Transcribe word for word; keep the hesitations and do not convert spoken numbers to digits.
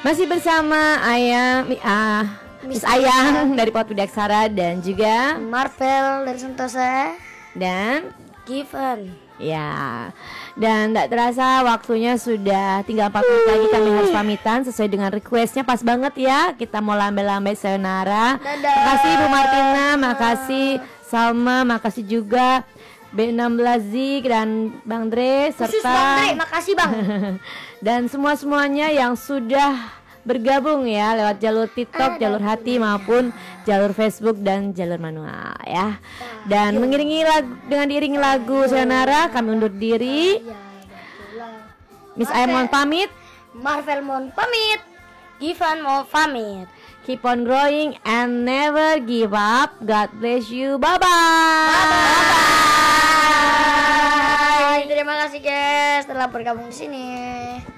Masih bersama Ayang, ah, Miss Ayang dari Pot Widaksara dan juga Marvel dari Sentosa dan Given. ya. Dan tak terasa waktunya sudah tinggal empat menit lagi kami harus pamitan sesuai dengan requestnya, pas banget ya. Kita mau lambai-lambai sayonara. Dadah. Makasih Bu Martina, makasih Salma, makasih juga B enam belas Zik dan Bang Dre Khusus serta Bang Dre, makasih Bang. dan semua-semuanya yang sudah bergabung ya lewat jalur TikTok, jalur hati maupun jalur Facebook dan jalur manual ya. Dan mengiringi lagu, dengan diiringi lagu sayonara kami undur diri. Miss Ayang mohon pamit, Marvel mohon pamit, Given mau pamit. keep on growing and never give up. God bless you. Bye bye. Bye. Terima kasih guys telah bergabung di sini.